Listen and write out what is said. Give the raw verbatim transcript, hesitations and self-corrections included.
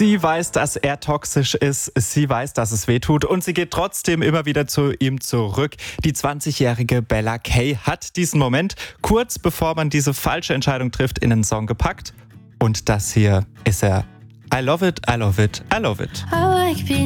Sie weiß, dass er toxisch ist, sie weiß, dass es weh tut und sie geht trotzdem immer wieder zu ihm zurück. Die zwanzigjährige Bella Kay hat diesen Moment, kurz bevor man diese falsche Entscheidung trifft, in einen Song gepackt. Und das hier ist er. I love it, I love it, I love it.